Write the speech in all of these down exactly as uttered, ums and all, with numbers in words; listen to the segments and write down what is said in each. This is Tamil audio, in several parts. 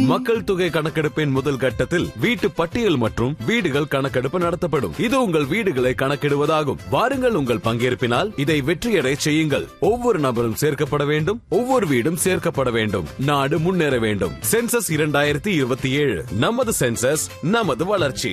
மக்கள் தொகை கணக்கெடுப்பின் முதல் கட்டத்தில் வீட்டு பட்டியல் மற்றும் வீடுகள் கணக்கெடுப்பு நடத்தப்படும். இது உங்கள் வீடுகளை கணக்கிடுவதாகும். வாருங்கள், உங்கள் பங்கேற்பினால் இதை வெற்றியடை செய்யுங்கள். ஒவ்வொரு நபரும் சேர்க்கப்பட வேண்டும், ஒவ்வொரு வீடும் சேர்க்கப்பட வேண்டும். நாடு முன்னேற வேண்டும். சென்சஸ் இரண்டாயிரத்தி இருபத்தி ஏழு, நமது சென்சஸ், நமது வளர்ச்சி.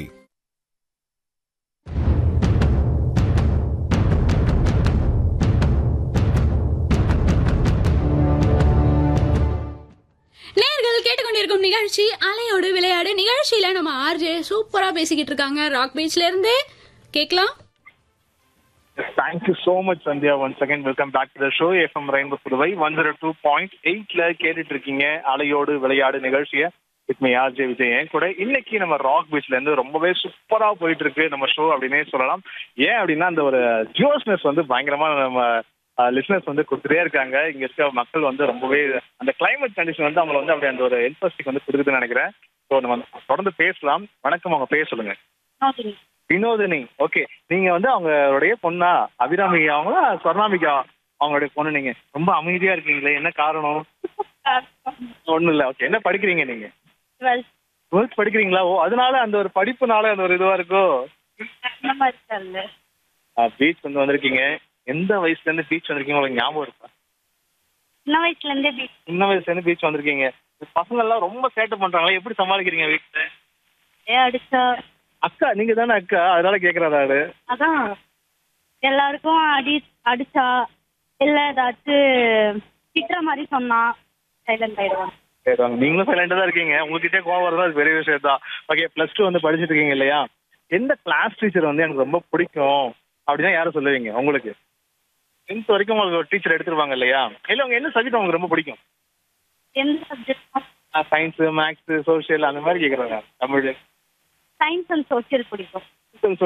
கேட்டுக்கொண்டிருக்கும் நிகழ்ச்சி அலையோடு விளையாடு. நிகழ்ச்சியில நம்ம ஆர்ஜே சூப்பரா பேசிக்கிட்டு இருக்காங்க ராக் பீச்ல இருந்து. கேக்கலாம். Thank you so much, Sandhya. Once again, welcome back to the show. F M Rainbow Puduvai one oh two point eight ல கேட்டுட்டு இருக்கீங்க அலையோடு விளையாடு நிகழ்ச்சியை. வித் மீ ஆர்ஜே விஜயன் கூட. இன்னைக்கு நம்ம ராக் பீச்ல இருந்து ரொம்பவே சூப்பரா போயிட்டு இருக்கு நம்ம ஷோ அப்படின்னே சொல்லலாம். ஏன் அப்படின்னா அந்த ஒரு ஜியோஸ்னஸ் வந்து பயங்கரமா நம்ம லிசனர்ஸ் வந்து கொடுத்துட்டே இருக்காங்க. இங்க இருக்க மக்கள் வந்து ரொம்பவே அந்த கிளைமேட் கண்டிஷன் வந்து அவங்க வந்து அப்படி அந்த ஒரு இன்ட்ரெஸ்டிங் வந்து கொடுக்குதுன்னு நினைக்கிறேன். ஸோ நம்ம தொடர்ந்து பேசலாம். வணக்கம், அவங்க பேர் சொல்லுங்க. வினோதினி. ஓகே, நீங்க வந்து அவங்களுடைய பொண்ணா? அபிராமி அவங்களா ஸ்வர்ணாமிகா அவங்களுடைய பொண்ணு. நீங்க ரொம்ப அமைதியா இருக்கீங்களே, என்ன காரணம்? ஒண்ணும் இல்ல. ஓகே, என்ன படிக்கிறீங்க நீங்க? டுவெல்த் படிக்கிறீங்களா? ஓ, அதனால அந்த ஒரு படிப்புனால அந்த ஒரு இதுவா இருக்கோ? பீச் வந்து வந்திருக்கீங்க. எந்த வயசுல இருந்து பீச் வந்திருக்கீங்க, உங்களுக்கு ஞாபகம் இருக்கா? சின்ன வயசுல இருந்தே பீச். சின்ன வயசுல இருந்து பீச் வந்திருக்கீங்க. பசங்க எல்லாம் ரொம்ப சேட்டை பண்றாங்களா, எப்படி சமாளிக்கிறீங்க வீட்டுல? ஏ அடிச்சா அக்கா, நீங்க தானே அக்கா, அதனால கேக்குறாரு. அதான் எல்லாருக்கும் அடி அடிச்சா இல்ல ஏதாச்சும் திட்டுற மாதிரி சொன்னா சைலண்ட் ஆயிடுவாங்க. கேட்பாங்க. நீங்களும் சைலண்டா தான் இருக்கீங்க. உங்ககிட்ட கோவம் வரதா அது பெரிய விஷயம் தான். ஓகே, பிளஸ் டூ வந்து படிச்சுட்டு இருக்கீங்க இல்லையா? எந்த கிளாஸ் டீச்சர் வந்து எனக்கு ரொம்ப பிடிக்கும் அப்படின்னா யாரும் சொல்லுவீங்க உங்களுக்கு? டென்த் வரைக்கும் உங்களுக்கு ஒரு டீச்சர் எடுத்துருவாங்க இல்லையா? இல்லை, உங்க என்ன சப்ஜெக்ட் உங்களுக்கு ரொம்ப பிடிக்கும்? எந்த சப்ஜெக்ட்? சயின்ஸ், மேக்ஸ், சோசியல் அந்த மாதிரி கேட்குறாங்க. தமிழ், சயின்ஸ் அண்ட் சோசியல் பிடிக்கும்.